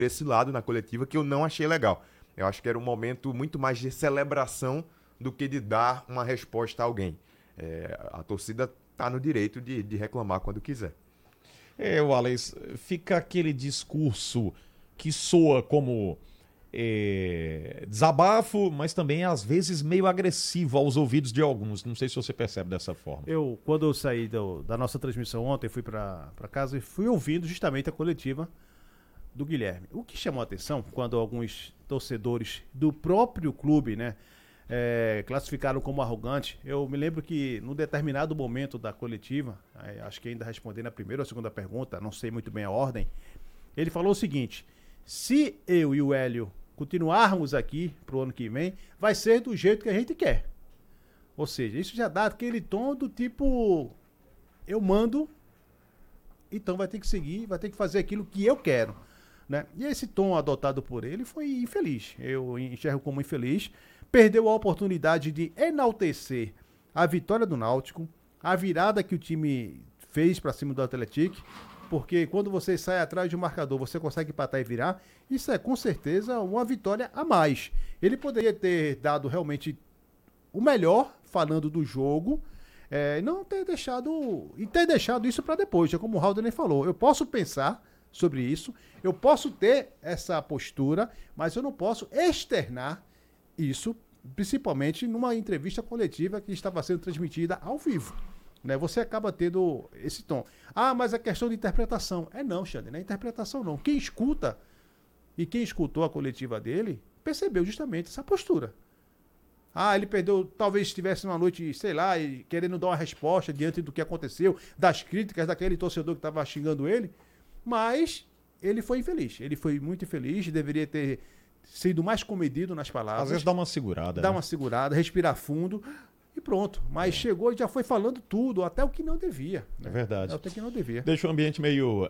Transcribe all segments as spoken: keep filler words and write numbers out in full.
esse lado na coletiva que eu não achei legal. Eu acho que era um momento muito mais de celebração do que de dar uma resposta a alguém. É, a torcida está no direito de, de reclamar quando quiser. É, Wallace, fica aquele discurso que soa como é, desabafo, mas também às vezes meio agressivo aos ouvidos de alguns. Não sei se você percebe dessa forma. Eu, quando eu saí do, da nossa transmissão ontem, fui para casa e fui ouvindo justamente a coletiva do Guilherme. O que chamou a atenção quando alguns torcedores do próprio clube, né, é, classificaram como arrogante, eu me lembro que num determinado momento da coletiva, é, acho que ainda respondendo a primeira ou a segunda pergunta, não sei muito bem a ordem, ele falou o seguinte: se eu e o Hélio continuarmos aqui pro ano que vem, vai ser do jeito que a gente quer. Ou seja, isso já dá aquele tom do tipo, eu mando, então vai ter que seguir, vai ter que fazer aquilo que eu quero. Né? E esse tom adotado por ele foi infeliz. Eu enxergo como infeliz. Perdeu a oportunidade de enaltecer a vitória do Náutico, a virada que o time fez para cima do Atlético, porque quando você sai atrás de um marcador, você consegue empatar e virar. Isso é com certeza uma vitória a mais. Ele poderia ter dado realmente o melhor falando do jogo, é, e não ter deixado e ter deixado isso para depois, é como o Haldane falou. Eu posso pensar sobre isso, eu posso ter essa postura, mas eu não posso externar isso, principalmente numa entrevista coletiva que estava sendo transmitida ao vivo. Né? Você acaba tendo esse tom. Ah, mas a questão de interpretação. É não, Xande, não é interpretação não. Quem escuta e quem escutou a coletiva dele percebeu justamente essa postura. Ah, ele perdeu, talvez estivesse uma noite, sei lá, e querendo dar uma resposta diante do que aconteceu, das críticas daquele torcedor que estava xingando ele. Mas ele foi infeliz, ele foi muito infeliz, deveria ter sido mais comedido nas palavras. Às vezes dá uma segurada. Dá né? uma segurada, respirar fundo e pronto. Mas é. chegou e já foi falando tudo, até o que não devia. Né? É verdade. Até o que não devia. Deixa o ambiente meio,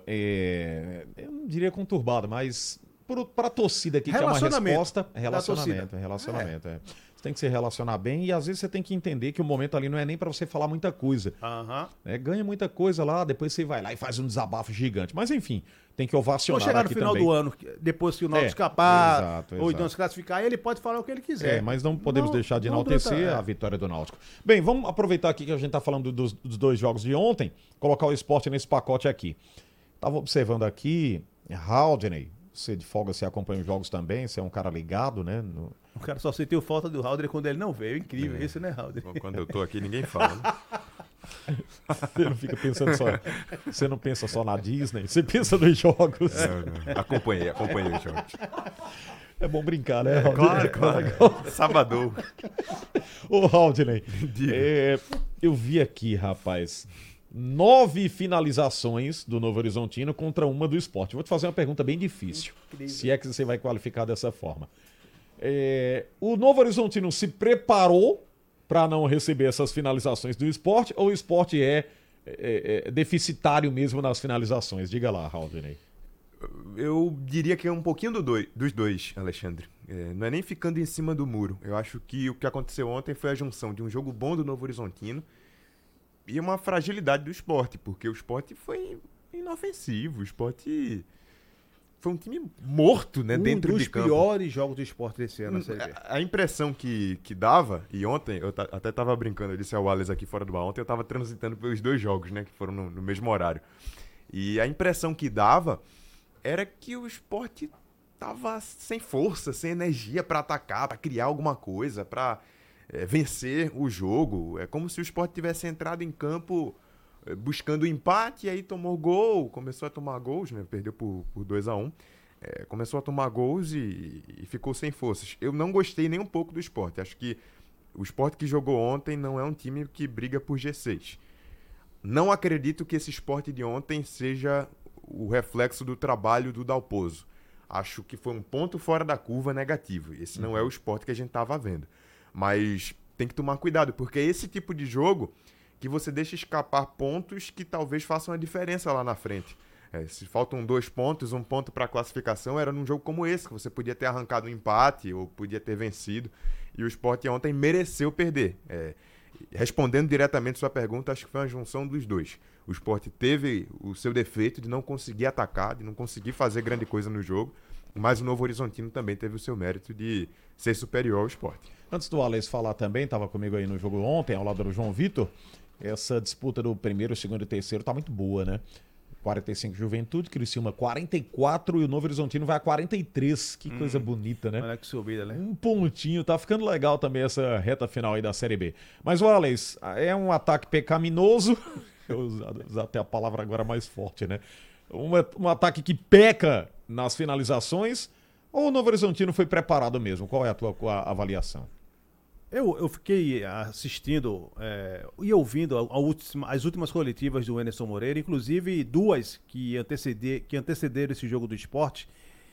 é, eu não diria conturbado, mas para a torcida aqui que é uma resposta, é relacionamento, é relacionamento, é. é. Você tem que se relacionar bem e às vezes você tem que entender que o momento ali não é nem para você falar muita coisa. Uhum. É, ganha muita coisa lá, depois você vai lá e faz um desabafo gigante. Mas enfim, tem que ovacionar aqui também. Ou chegar no final também. do ano, depois que o Náutico é, escapar, exato, ou exato. então se classificar, ele pode falar o que ele quiser. É, mas não podemos não, deixar de enaltecer durante, é. a vitória do Náutico. Bem, vamos aproveitar aqui que a gente está falando dos, dos dois jogos de ontem, colocar o esporte nesse pacote aqui. Estava observando aqui, Haldane, você de folga, você acompanha os jogos também, você é um cara ligado, né? No... O cara só sentiu falta do Haldane quando ele não veio. Incrível é. isso, né, Haldane? Quando eu tô aqui, ninguém fala, né? Você não fica pensando só... Você não pensa só na Disney, você pensa nos jogos. É, acompanhei, acompanhei os jogos. É bom brincar, né, Haldane? Claro, claro. Sabadão. Ô, Haldane, é, eu vi aqui, rapaz... Nove finalizações do Novo Horizontino contra uma do Sport. Vou te fazer uma pergunta bem difícil, incrível. Se é que você vai qualificar dessa forma. É, o Novo Horizontino se preparou para não receber essas finalizações do Sport ou o Sport é, é, é deficitário mesmo nas finalizações? Diga lá, Haldane. Eu diria que é um pouquinho do dois, dos dois, Alexandre. É, não é nem ficando em cima do muro. Eu acho que o que aconteceu ontem foi a junção de um jogo bom do Novo Horizontino e uma fragilidade do Sport, porque o Sport foi inofensivo, o Sport foi um time morto, né, um dentro de campo. Um dos piores jogos do Sport desse ano na Série B. A, a impressão que, que dava, e ontem, eu t- até tava brincando, eu disse ao Wallace aqui fora do ar, ontem eu tava transitando pelos dois jogos, né, que foram no, no mesmo horário. E a impressão que dava era que o Sport tava sem força, sem energia para atacar, para criar alguma coisa, para É, vencer o jogo. É como se o Sport tivesse entrado em campo é, buscando o empate e aí tomou gol, começou a tomar gols, né? Perdeu por, por dois a um. É, começou a tomar gols e, e ficou sem forças. Eu não gostei nem um pouco do Sport. Acho que o Sport que jogou ontem não é um time que briga por G seis. Não acredito que esse Sport de ontem seja o reflexo do trabalho do Dalpozo. Acho que foi um ponto fora da curva negativo. Esse uhum. não é o Sport que a gente estava vendo. Mas tem que tomar cuidado, porque é esse tipo de jogo que você deixa escapar pontos que talvez façam a diferença lá na frente. É, se faltam dois pontos, um ponto para a classificação, era num jogo como esse, que você podia ter arrancado um empate ou podia ter vencido. E o Sport ontem mereceu perder. É, respondendo diretamente sua pergunta, acho que foi uma junção dos dois. O Sport teve o seu defeito de não conseguir atacar, de não conseguir fazer grande coisa no jogo. mas o Novo Horizontino também teve o seu mérito de ser superior ao Sport. Antes do Alex falar também, estava comigo aí no jogo ontem, ao lado do João Vitor, essa disputa do primeiro, segundo e terceiro tá muito boa, né? quarenta e cinco Juventude, Criciúma quarenta e quatro e o Novo Horizontino vai a quarenta e três. Que hum, coisa bonita, né? Olha que subida, né? Um pontinho, tá ficando legal também essa reta final aí da Série B. Mas o Alex, é um ataque pecaminoso, eu vou usar até a palavra agora mais forte, né? Um, um ataque que peca nas finalizações, ou o Novo Horizontino foi preparado mesmo? Qual é a tua a avaliação? Eu, eu fiquei assistindo é, e ouvindo a, a última, as últimas coletivas do Anderson Moreira, inclusive duas que, anteceder, que antecederam esse jogo do Sport.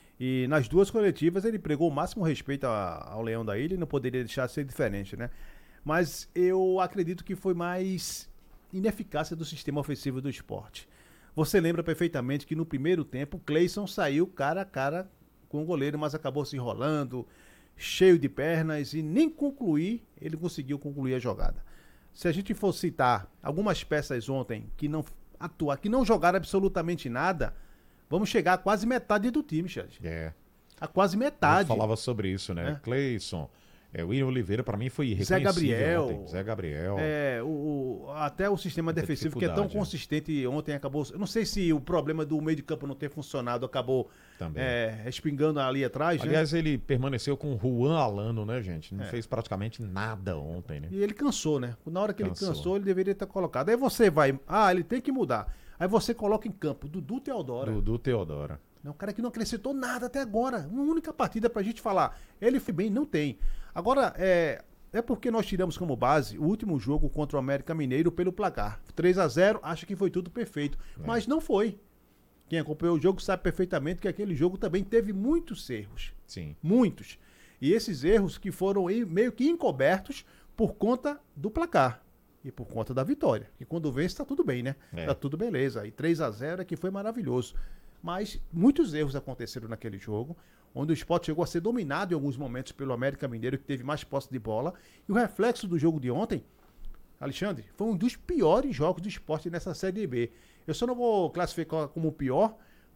E nas duas coletivas ele pregou o máximo respeito a, ao Leão da Ilha e não poderia deixar de ser diferente, né? Mas eu acredito que foi mais ineficácia do sistema ofensivo do Sport. Você lembra perfeitamente que no primeiro tempo o Cleison saiu cara a cara com o goleiro, mas acabou se enrolando, cheio de pernas, e nem concluir, ele conseguiu concluir a jogada. Se a gente for citar algumas peças ontem que não atuaram, que não jogaram absolutamente nada, vamos chegar a quase metade do time, Xande. É. A quase metade. Eu falava sobre isso, né? É. Cleison, é, o William Oliveira, para mim, foi irreconhecível. Zé Gabriel. Ontem. Zé Gabriel. É, o, o, até o sistema Muita defensivo, que é tão consistente, ontem acabou... Eu não sei se o problema do meio de campo não ter funcionado acabou é, respingando ali atrás. Aliás, né? ele permaneceu com o Juan Alano, né, gente? Não é. fez praticamente nada ontem, né? E ele cansou, né? Na hora que cansou. ele cansou, ele deveria ter colocado. Aí você vai... Ah, ele tem que mudar. Aí você coloca em campo Dudu Teodora. Dudu Teodora. É um cara que não acrescentou nada até agora. Uma única partida pra gente falar. Ele foi bem, não tem. Agora, é, é porque nós tiramos como base o último jogo contra o América Mineiro pelo placar. três a zero, acha que foi tudo perfeito. É. Mas não foi. Quem acompanhou o jogo sabe perfeitamente que aquele jogo também teve muitos erros. Sim. Muitos. E esses erros que foram meio que encobertos por conta do placar. E por conta da vitória. E quando vence, tá tudo bem, né? É. Tá tudo beleza. E três a zero é que foi maravilhoso. Mas muitos erros aconteceram naquele jogo, onde o Sport chegou a ser dominado em alguns momentos pelo América Mineiro, que teve mais posse de bola. E o reflexo do jogo de ontem, Alexandre, foi um dos piores jogos do Sport nessa Série B. Eu só não vou classificar como o pior,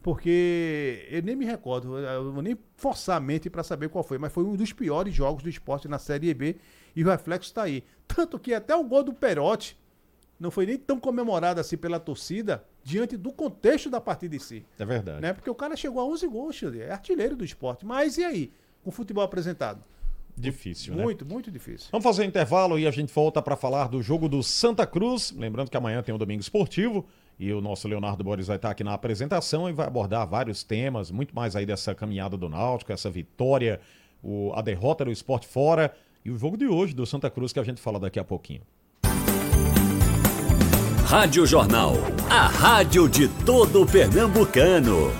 porque eu nem me recordo, eu vou nem forçar a mente para saber qual foi, mas foi um dos piores jogos do Sport na Série B, e o reflexo está aí. Tanto que até o gol do Perotti não foi nem tão comemorado assim pela torcida, diante do contexto da partida em si. É verdade. Né? Porque o cara chegou a onze gols, é artilheiro do Sport. Mas e aí, com o futebol apresentado? Difícil, muito, né? Muito, muito difícil. Vamos fazer um intervalo e a gente volta para falar do jogo do Santa Cruz. Lembrando que amanhã tem o Domingo Esportivo e o nosso Leonardo Borges vai estar aqui na apresentação e vai abordar vários temas, muito mais aí dessa caminhada do Náutico, essa vitória, o, a derrota do Sport fora e o jogo de hoje do Santa Cruz que a gente fala daqui a pouquinho. Rádio Jornal, a rádio de todo pernambucano.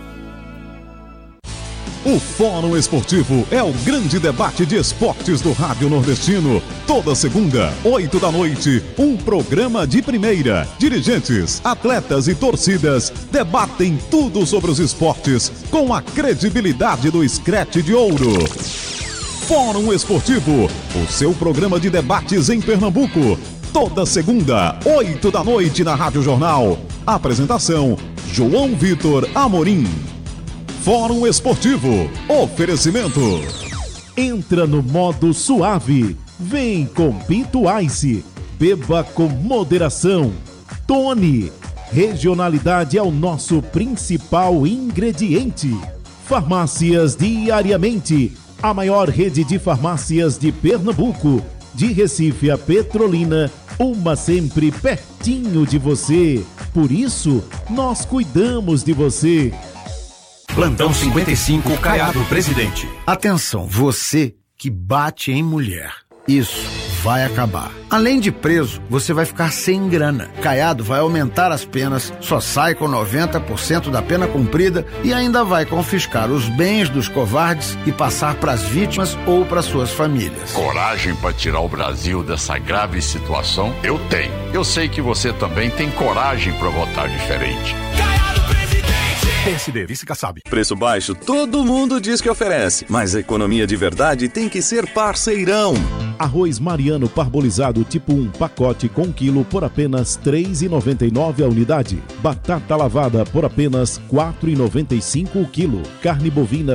O Fórum Esportivo é o grande debate de esportes do Rádio Nordestino. Toda segunda, oito da noite, um programa de primeira. Dirigentes, atletas e torcidas debatem tudo sobre os esportes com a credibilidade do Scratch de Ouro. Fórum Esportivo, o seu programa de debates em Pernambuco. Toda segunda, oito da noite na Rádio Jornal. Apresentação, João Vitor Amorim. Fórum Esportivo. Oferecimento. Entra no modo suave. Vem com Pinto Ice. Beba com moderação. Tony. Regionalidade é o nosso principal ingrediente. Farmácias Diariamente. A maior rede de farmácias de Pernambuco. De Recife a Petrolina, uma sempre pertinho de você. Por isso, nós cuidamos de você. Plantão cinquenta e cinco, Caiado Presidente. Atenção, você que bate em mulher. Isso vai acabar. Além de preso, você vai ficar sem grana. Caiado vai aumentar as penas, só sai com noventa por cento da pena cumprida e ainda vai confiscar os bens dos covardes e passar para as vítimas ou para suas famílias. Coragem para tirar o Brasil dessa grave situação? Eu tenho. Eu sei que você também tem coragem para votar diferente. Caiado Presidente! P S D, Vice Kassab. Preço baixo, todo mundo diz que oferece, mas a economia de verdade tem que ser parceirão. Arroz Mariano parbolizado tipo um, pacote com quilo por apenas três reais e noventa e nove centavos a unidade. Batata lavada por apenas quatro reais e noventa e cinco centavos o quilo. Carne bovina